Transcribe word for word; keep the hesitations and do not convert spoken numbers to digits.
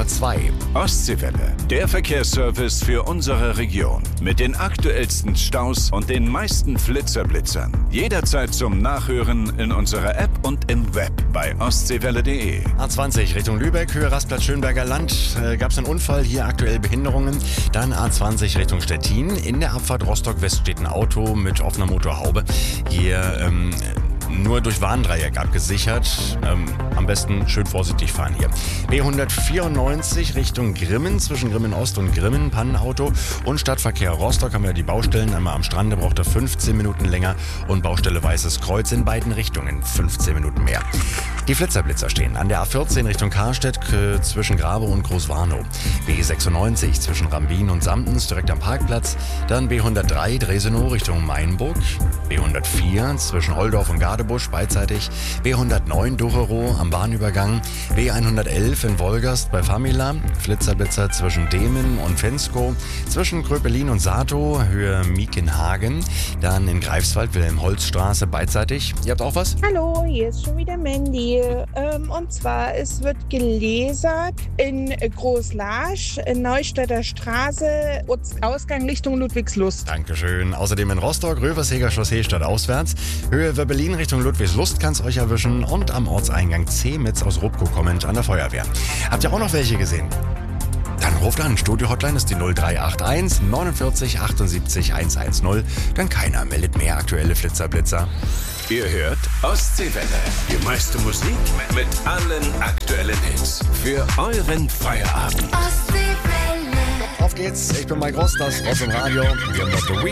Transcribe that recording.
Uhr zwei. Ostseewelle, der Verkehrsservice für unsere Region. Mit den aktuellsten Staus und den meisten Flitzerblitzern. Jederzeit zum Nachhören in unserer App und im Web bei ostseewelle punkt de. A zwanzig Richtung Lübeck, Höhe Rastplatz Schönberger Land. Äh, Gab es einen Unfall, hier aktuell Behinderungen. Dann A zwanzig Richtung Stettin. In der Abfahrt Rostock-West steht ein Auto mit offener Motorhaube. Hier ähm, nur durch Warndreieck abgesichert. Ähm, am besten schön vorsichtig fahren hier. B hundertvierundneunzig Richtung Grimmen, zwischen Grimmen Ost und Grimmen, Pannenauto. Und Stadtverkehr Rostock haben wir die Baustellen. Einmal am Strande braucht er fünfzehn Minuten länger und Baustelle Weißes Kreuz in beiden Richtungen fünfzehn Minuten mehr. Die Flitzerblitzer stehen an der A vierzehn Richtung Karstedt äh, zwischen Grabe und Großwarnow. B sechsundneunzig zwischen Rambin und Samtens direkt am Parkplatz. Dann B hundertdrei Dresenow Richtung Mainburg. B hundertvier zwischen Holdorf und Gadebusch beidseitig. B hundertneun Ducherow am Bahnübergang. B hundertelf in Wolgast bei Famila. Flitzerblitzer zwischen Demen und Fenskow. Zwischen Kröpelin und Sato, Höhe Miekenhagen. Dann in Greifswald, Wilhelm-Holz-Straße beidseitig. Ihr habt auch was? Hallo, hier ist schon wieder Mandy. Ähm, und zwar, es wird gelasert in Großlarsch, in Neustädter Straße, Ausgang Richtung Ludwigslust. Dankeschön. Außerdem in Rostock, Röversheger Chaussee stadtauswärts. Höhe Wöbbelin Richtung Ludwigslust kann es euch erwischen. Und am Ortseingang Zemitz aus Rupko kommend an der Feuerwehr. Habt ihr auch noch welche gesehen? Dann ruft an. Studio-Hotline ist die null drei acht eins neunundvierzig achtundsiebzig hundertzehn. Dann keiner meldet mehr aktuelle Flitzer-Blitzer. Ihr hört Ostseewelle. Die meiste Musik mit allen aktuellen Hits. Für euren Feierabend. Ostseewelle. Auf geht's. Ich bin Mike Ross, das Ross im Radio. Wir haben noch The Weeknd.